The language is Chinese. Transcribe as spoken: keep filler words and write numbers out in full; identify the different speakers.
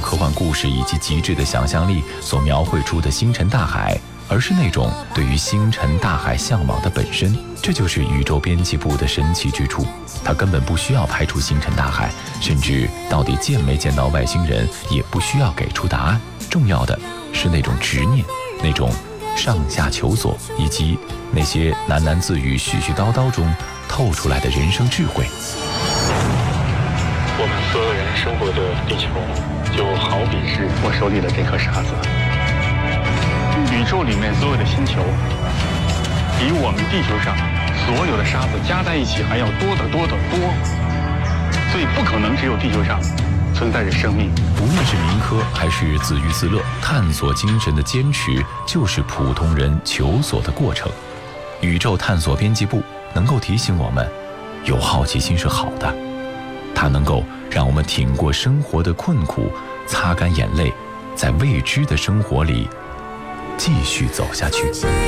Speaker 1: 科幻故事以及极致的想象力所描绘出的星辰大海，而是那种对于星辰大海向往的本身。这就是宇宙编辑部的神奇之处，它根本不需要排除星辰大海，甚至到底见没见到外星人也不需要给出答案。重要的是那种执念，那种上下求索，以及那些喃喃自语絮絮叨叨中透出来的人生智慧。
Speaker 2: 我们所有人生活的地球就好比是我手里的这颗沙子，宇宙里面所有的星球比我们地球上所有的沙子加在一起还要多得多得多，所以不可能只有地球上存在着生命。
Speaker 1: 无论是民科还是自娱自乐，探索精神的坚持就是普通人求索的过程。宇宙探索编辑部能够提醒我们，有好奇心是好的，它能够让我们挺过生活的困苦，擦干眼泪，在未知的生活里继续走下去。